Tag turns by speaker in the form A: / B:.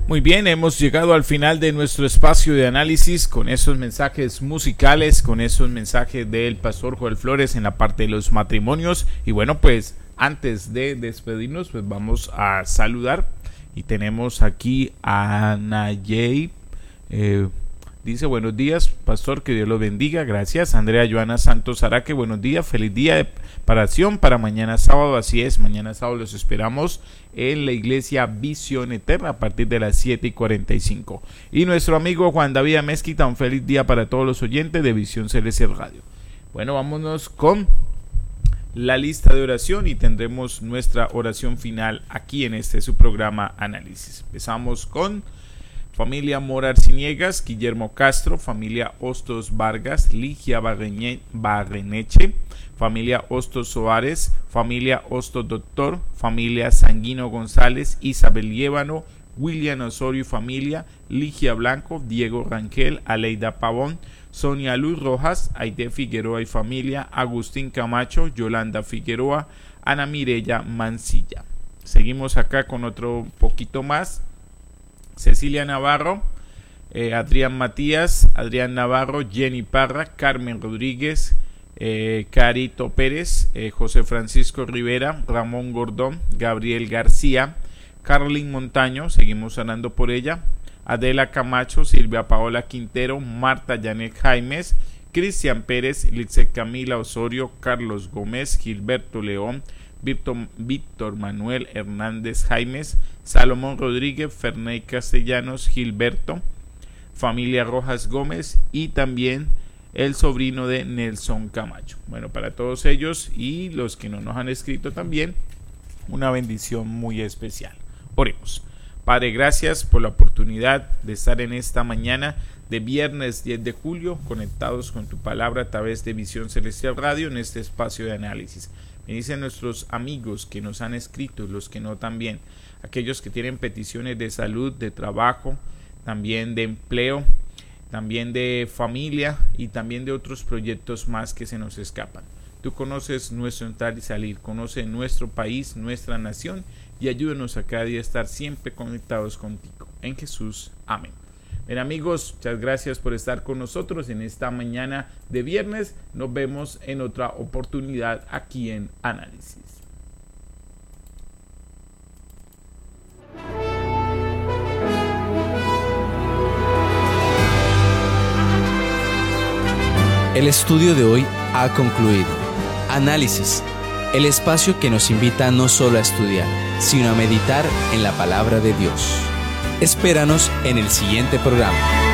A: Muy bien, hemos llegado al final de nuestro espacio de análisis con esos mensajes musicales, con esos mensajes del pastor Joel Flores en la parte de los matrimonios. Y bueno, pues antes de despedirnos, pues vamos a saludar. Y tenemos aquí a Nayey. Dice, buenos días, pastor, que Dios los bendiga, gracias. Andrea Joana Santos Araque, buenos días, feliz día de preparación para mañana sábado, así es, mañana sábado los esperamos en la iglesia Visión Eterna a partir de las 7:45. Y nuestro amigo Juan David Amezquita, un feliz día para todos los oyentes de Visión Celestial Radio. Bueno, vámonos con la lista de oración y tendremos nuestra oración final aquí en este su programa Análisis. Empezamos con familia Mora Arciniegas, Guillermo Castro, familia Hostos Vargas, Ligia Barreneche, familia Hostos Soares, familia Hostos Doctor, familia Sanguino González, Isabel Llévano, William Osorio y familia, Ligia Blanco, Diego Rangel, Aleida Pavón, Sonia Luz Rojas, Aide Figueroa y familia, Agustín Camacho, Yolanda Figueroa, Ana Mireya Mancilla. Seguimos acá con otro poquito más. Cecilia Navarro, Adrián Matías, Adrián Navarro, Jenny Parra, Carmen Rodríguez, Carito Pérez, José Francisco Rivera, Ramón Gordón, Gabriel García, Carlin Montaño, seguimos orando por ella, Adela Camacho, Silvia Paola Quintero, Marta Janet Jaimes, Cristian Pérez, Lice Camila Osorio, Carlos Gómez, Gilberto León, Víctor Manuel Hernández Jaimes, Salomón Rodríguez, Ferney Castellanos, Gilberto, familia Rojas Gómez y también el sobrino de Nelson Camacho. Bueno, para todos ellos y los que no nos han escrito también, una bendición muy especial. Oremos. Padre, gracias por la oportunidad de estar en esta mañana de viernes 10 de julio, conectados con tu palabra a través de Visión Celestial Radio en este espacio de análisis. Bendice a nuestros amigos que nos han escrito, los que no también, aquellos que tienen peticiones de salud, de trabajo, también de empleo, también de familia y también de otros proyectos más que se nos escapan. Tú conoces nuestro entrar y salir, conoces nuestro país, nuestra nación y ayúdanos a cada día estar siempre conectados contigo. En Jesús, amén. Bien amigos, muchas gracias por estar con nosotros en esta mañana de viernes. Nos vemos en otra oportunidad aquí en Análisis.
B: El estudio de hoy ha concluido. Análisis, el espacio que nos invita no solo a estudiar, sino a meditar en la palabra de Dios. Espéranos en el siguiente programa.